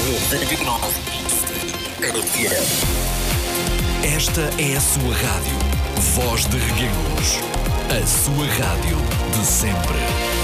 Esta é a sua rádio. Voz de Reguengos. A sua rádio de sempre.